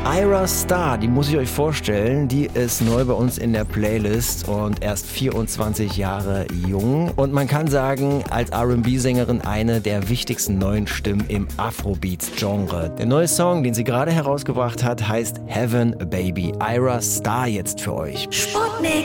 Ayra Starr, die muss ich euch vorstellen, die ist neu bei uns in der Playlist und erst 24 Jahre jung. Und man kann sagen, als R&B-Sängerin eine der wichtigsten neuen Stimmen im Afrobeats-Genre. Der neue Song, den sie gerade herausgebracht hat, heißt Heaven Baby. Ayra Starr jetzt für euch. Sputnik.